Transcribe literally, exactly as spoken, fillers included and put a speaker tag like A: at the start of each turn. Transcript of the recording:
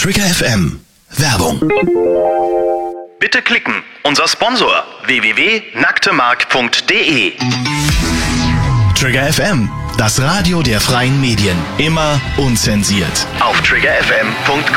A: Trigger F M. Werbung.
B: Bitte klicken. Unser Sponsor w w w punkt nacktemark punkt d e.
A: Trigger F M. Das Radio der freien Medien. Immer unzensiert.
B: Auf trigger f m punkt com